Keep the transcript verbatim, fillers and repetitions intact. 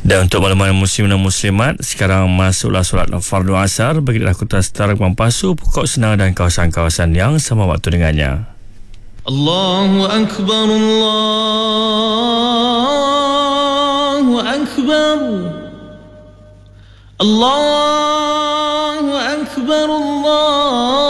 Dan untuk makluman muslim dan muslimat, sekarang masuklah solat fardu asar bagi Kota Setara, Kepang Pasu, Pokok Senang dan kawasan-kawasan yang sama waktu dengannya. Allahu Akbar, Allahu Akbar, Allahu Akbar, Allah